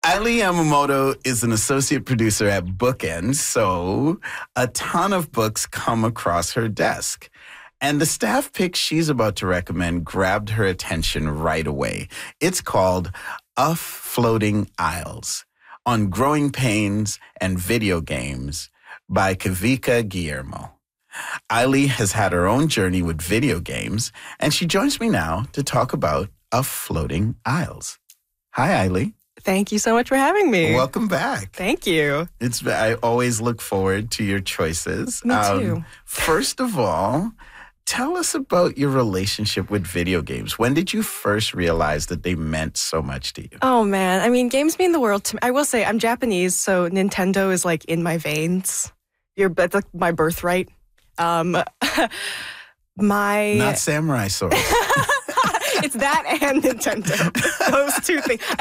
Eileen Yamamoto is an associate producer at Bookend, so a ton of books come across her desk. And the staff pick she's about to recommend grabbed her attention right away. It's called Of Floating Isles, On Growing Pains and Video Games by Kavika Guillermo. Eileen has had her own journey with video games, and she joins me now to talk about Of Floating Isles. Hi, Eileen. Thank you so much for having me. Welcome back. Thank you. I always look forward to your choices. Me too. First of all, tell us about your relationship with video games. When did you first realize that they meant so much to you? Oh, man. I mean, games mean the world to me. I will say I'm Japanese, so Nintendo is like in my veins. That's like my birthright. Not Samurai Sword. It's that and Nintendo. Those two things.